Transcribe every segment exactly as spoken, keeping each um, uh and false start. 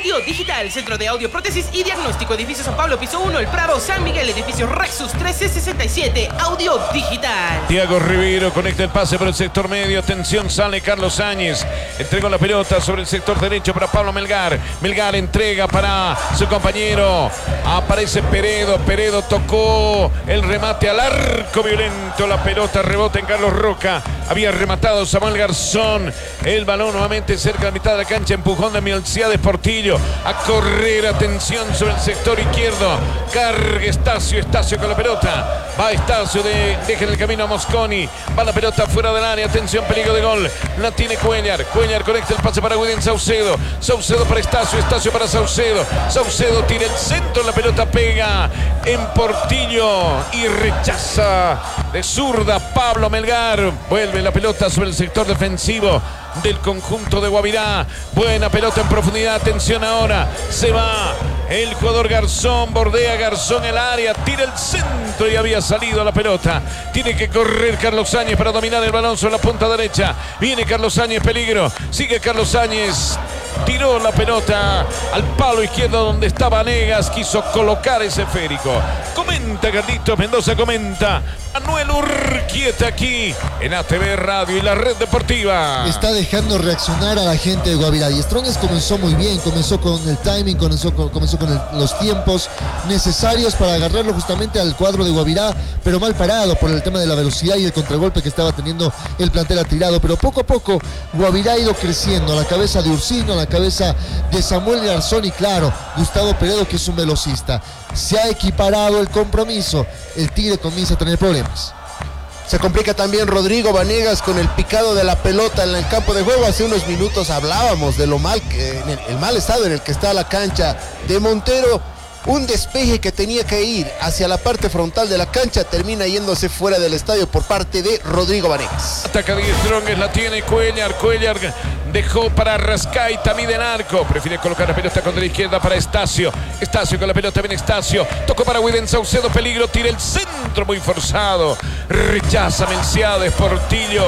Audio Digital, Centro de Audio, Prótesis y Diagnóstico, Edificio San Pablo, piso uno, El Prado, San Miguel, Edificio Rexus trece sesenta y siete, Audio Digital. Thiago Rivero conecta el pase por el sector medio, atención, sale Carlos Áñez, entregó la pelota sobre el sector derecho para Pablo Melgar, Melgar entrega para su compañero, aparece Peredo, Peredo tocó el remate al arco violento, la pelota rebota en Carlos Roca, había rematado Samuel Garzón, el balón nuevamente cerca de la mitad de la cancha, empujón de Melciades Portillo, a correr, atención sobre el sector izquierdo, carga Estacio, Estacio con la pelota, va Estacio, de, deja en el camino a Mosconi, va la pelota fuera del área, atención, peligro de gol, la tiene Cuellar, Cuellar conecta el pase para William Saucedo, Saucedo para Estacio, Estacio para Saucedo, Saucedo tira el centro, la pelota pega en Portillo y rechaza de zurda Pablo Melgar, vuelve la pelota sobre el sector defensivo del conjunto de Guavirá, buena pelota en profundidad, atención ahora, se va el jugador Garzón, bordea Garzón el área, tira el centro y había salido la pelota, tiene que correr Carlos Áñez para dominar el balón sobre la punta derecha, viene Carlos Áñez, peligro, sigue Carlos Áñez, tiró la pelota al palo izquierdo donde estaba Vanegas, quiso colocar ese esférico, comenta Carlitos Mendoza, comenta Manuel Urquieta aquí en A T V Radio y la Red Deportiva. Está dejando reaccionar a la gente de Guavirá. Y Stronges comenzó muy bien, comenzó con el timing, comenzó con, comenzó con el, los tiempos necesarios para agarrarlo justamente al cuadro de Guavirá, pero mal parado por el tema de la velocidad y el contragolpe que estaba teniendo el plantel atirado. Pero poco a poco Guavirá ha ido creciendo a la cabeza de Ursino, a la cabeza de Samuel Garzón y claro, Gustavo Peredo, que es un velocista. Se ha equiparado el compromiso, el Tigre comienza a tener problemas. Se complica también Rodrigo Vanegas con el picado de la pelota en el campo de juego. Hace unos minutos hablábamos de lo mal, el, el mal estado en el que está la cancha de Montero. Un despeje que tenía que ir hacia la parte frontal de la cancha termina yéndose fuera del estadio por parte de Rodrigo Vanegas. Ataca Die Stronges, la tiene Cuellar, Cuellar dejó para Rascaita, mide en arco, prefiere colocar la pelota contra la izquierda para Estacio, Estacio con la pelota, viene Estacio, tocó para William Saucedo, peligro, tira el centro muy forzado, rechaza Melciades Portillo,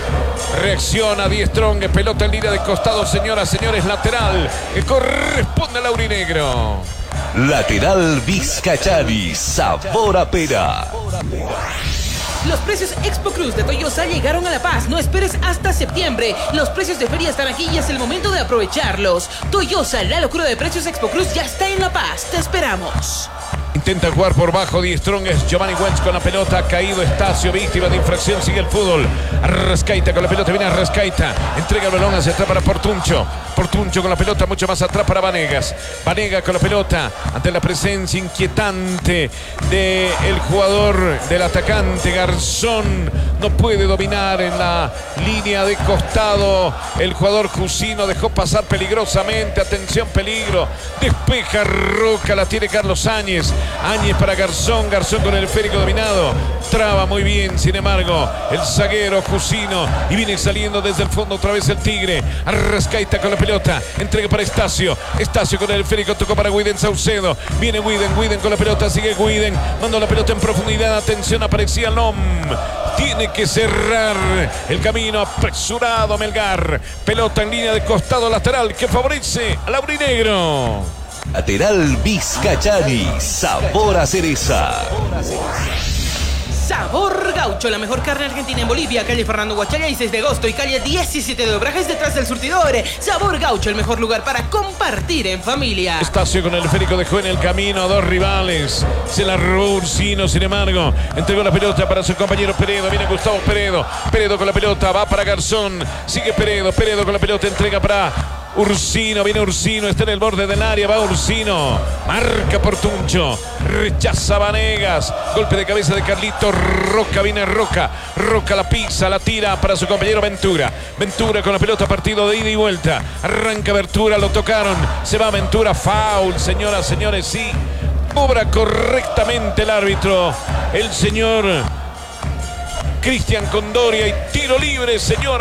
reacciona Die Stronges, pelota en línea de costado, señoras, señores, lateral, que corresponde al aurinegro. Lateral Vizcachani, sabor a pera. Los precios Expo Cruz de Toyosa llegaron a La Paz. No esperes hasta septiembre. Los precios de feria están aquí y es el momento de aprovecharlos. Toyosa, la locura de precios Expo Cruz ya está en La Paz. Te esperamos. Intenta jugar por bajo Die Stronges, Giovanni Welch con la pelota, ha caído Estacio, víctima de infracción, sigue el fútbol. Arrascaita con la pelota, viene Arrascaita, entrega el balón hacia atrás para Portuncho. Portuncho con la pelota, mucho más atrás para Vanegas. Vanegas con la pelota, ante la presencia inquietante del jugador, del atacante Garzón. No puede dominar en la línea de costado. El jugador Jusino dejó pasar peligrosamente, atención, peligro. Despeja Roca, la tiene Carlos Áñez. Áñez para Garzón, Garzón con el esférico dominado, traba muy bien, sin embargo, el zaguero Jusino, y viene saliendo desde el fondo otra vez el Tigre. Arrascaita con la pelota, entrega para Estacio, Estacio con el esférico, tocó para Guiden Saucedo, viene Guiden, Guiden con la pelota, sigue Guiden, mandó la pelota en profundidad, atención, aparecía Lom, tiene que cerrar el camino, apresurado Melgar, pelota en línea de costado lateral que favorece al aurinegro. Lateral Vizcachani, sabor a cereza. Sabor Gaucho, la mejor carne argentina en Bolivia, calle Fernando Guachalla y seis de agosto y calle diecisiete de Obrajes detrás del surtidor. Sabor Gaucho, el mejor lugar para compartir en familia. Estacio con el esférico dejó en el camino a dos rivales. Se la robó Ursino, sin embargo, entregó la pelota para su compañero Peredo. Viene Gustavo Peredo. Peredo con la pelota, va para Garzón. Sigue Peredo, Peredo con la pelota, entrega para Ursino, viene Ursino, está en el borde del área, va Ursino, marca Portuncho, rechaza Vanegas, golpe de cabeza de Carlito Roca, viene Roca, Roca la pisa, la tira para su compañero Ventura, Ventura con la pelota, partido de ida y vuelta, arranca Ventura, lo tocaron, se va Ventura, foul, señoras, señores, sí, obra correctamente el árbitro, el señor Cristian Condoria y tiro libre, señor.